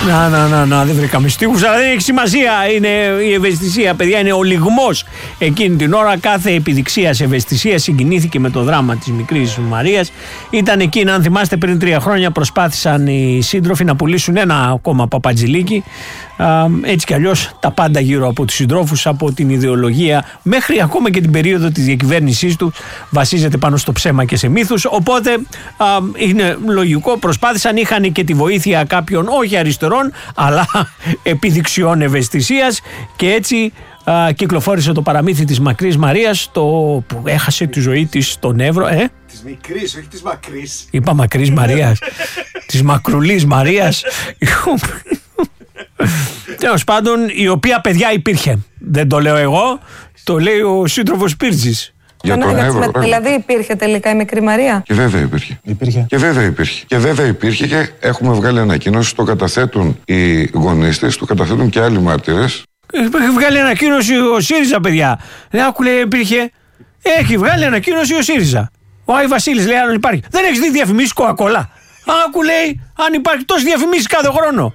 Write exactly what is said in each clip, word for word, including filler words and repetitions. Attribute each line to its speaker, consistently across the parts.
Speaker 1: Να, να, να, να, δεν βρήκαμε στίχους, αλλά δεν έχει σημασία. Είναι η ευαισθησία, παιδιά, είναι ο λιγμός. Εκείνη την ώρα κάθε επιδειξίας ευαισθησίας συγκινήθηκε με το δράμα της μικρής Μαρίας. Ήταν εκεί, αν θυμάστε, πριν τρία χρόνια προσπάθησαν οι σύντροφοι να πουλήσουν ένα ακόμα παπατζηλίκι. Α, έτσι κι αλλιώς τα πάντα γύρω από τους συντρόφους, από την ιδεολογία μέχρι ακόμα και την περίοδο της διακυβέρνησής του βασίζεται πάνω στο ψέμα και σε μύθους. Οπότε α, είναι λογικό, προσπάθησαν, είχαν και τη βοήθεια κάποιων όχι αριστερών αλλά επιδειξιών ευαισθησίας και έτσι α, κυκλοφόρησε το παραμύθι της μακρής Μαρίας, το που έχασε τη ζωή της στον Εύρο. Ε?
Speaker 2: Της μικρής, όχι της μακρής.
Speaker 1: Είπα μακρής Μαρίας. Της μακρουλής Μαρίας. Τέλος πάντων, η οποία, παιδιά, υπήρχε. Δεν το λέω εγώ, το λέει ο σύντροφος Πύρτζης.
Speaker 3: Για τον Εύρο, δηλαδή υπήρχε τελικά η μικρή Μαρία.
Speaker 4: Και βέβαια υπήρχε.
Speaker 5: υπήρχε.
Speaker 4: Και βέβαια υπήρχε. Και βέβαια υπήρχε και έχουμε βγάλει ανακοίνωση, το καταθέτουν οι γονείς της, το καταθέτουν και άλλοι μάρτυρες.
Speaker 1: Έχει βγάλει ανακοίνωση ο ΣΥΡΙΖΑ, παιδιά. Δεν άκου, λέει, υπήρχε. Έχει βγάλει ανακοίνωση ο ΣΥΡΙΖΑ. Ο Άι Βασίλης λέει, αν υπάρχει. Δεν έχεις δει διαφημίσεις Coca-Cola? Άκου, λέει, αν υπάρχει τόσες διαφημίσεις κάθε χρόνο.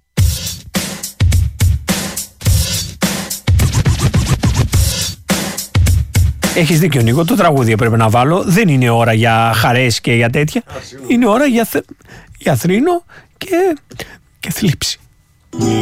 Speaker 1: Έχεις δίκιο, Νίκο, το τραγούδι έπρεπε να βάλω. Δεν είναι ώρα για χαρές και για τέτοια. Είναι ώρα για, θε... για θρήνο και... και θλίψη.